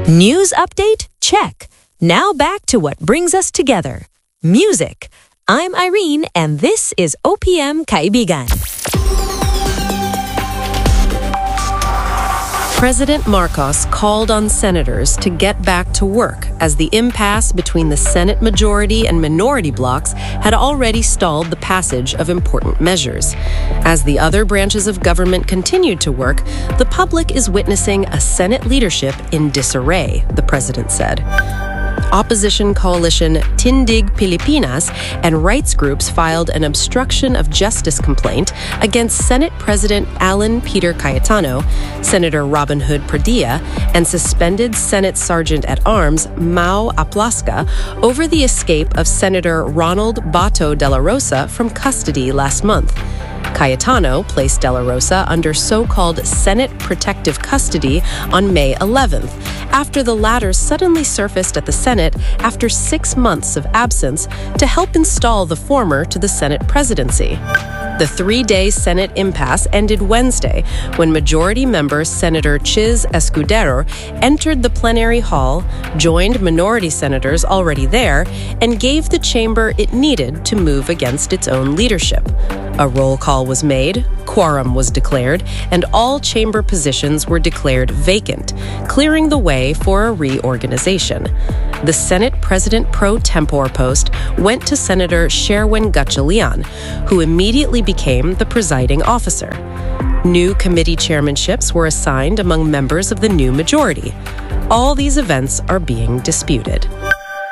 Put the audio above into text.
News update? Check. Now back to what brings us together. Music. I'm Irene, and this is OPM Kaibigan. President Marcos called on senators to get back to work as the impasse between the Senate majority and minority blocs had already stalled the passage of important measures. As the other branches of government continued to work, the public is witnessing a Senate leadership in disarray, the president said. Opposition coalition Tindig Pilipinas and rights groups filed an obstruction of justice complaint against Senate President Alan Peter Cayetano, Senator Robin Hood Padilla, and suspended Senate Sergeant-at-Arms Mau Aplasca over the escape of Senator Ronald Bato de la Rosa from custody last month. Cayetano placed De La Rosa under so-called Senate protective custody on May 11th, after the latter suddenly surfaced at the Senate after 6 months of absence to help install the former to the Senate presidency. The 3-day Senate impasse ended Wednesday when Majority Member Senator Chiz Escudero entered the plenary hall, joined minority senators already there, and gave the chamber it needed to move against its own leadership. A roll call was made, quorum was declared, and all chamber positions were declared vacant, clearing the way for a reorganization. The Senate President pro tempore post went to Senator Sherwin Gatchalian, who immediately became the presiding officer. New committee chairmanships were assigned among members of the new majority. All these events are being disputed.